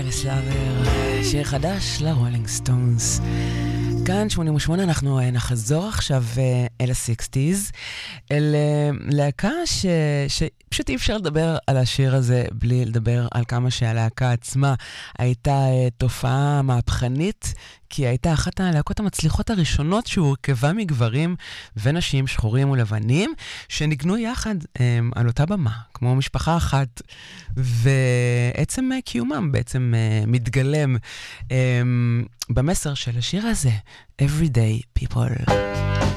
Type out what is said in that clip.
אלס לאבר, שיר חדש לרולינג סטונס. כאן 88 אנחנו נחזור עכשיו אל ה-60s, אל להקה שפשוט אי אפשר לדבר על השיר הזה בלי לדבר על כמה שהלהקה עצמה הייתה תופעה מהפכנית, כי הייתה אחת הלהקות המצליחות הראשונות שהורכבה מגברים ונשים שחורים ולבנים, שניגנו יחד על אותה במה, כמו משפחה אחת, ועצם קיומם בעצם מתגלם במסר של השיר הזה, Everyday People.